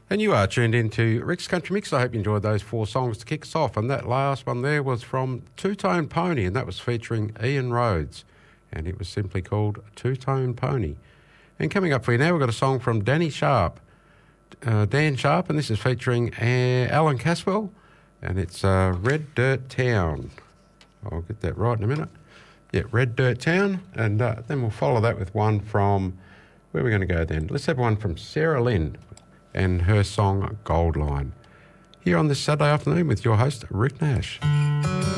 And you are tuned into Rick's Country Mix. I hope you enjoyed those 4 songs to kick us off. And that last one there was from Two Tone Pony, and that was featuring Ian Rhodes. And it was simply called Two Tone Pony. And coming up for you now, we've got a song from Dan Sharp, and this is featuring Alan Caswell, and it's Red Dirt Town. I'll get that right in a minute. Yeah, Red Dirt Town. And then we'll follow that with one from, where are we going to go then? Let's have one from Sarah Lynn and her song Gold Line. Here on this Saturday afternoon with your host, Rick Nash.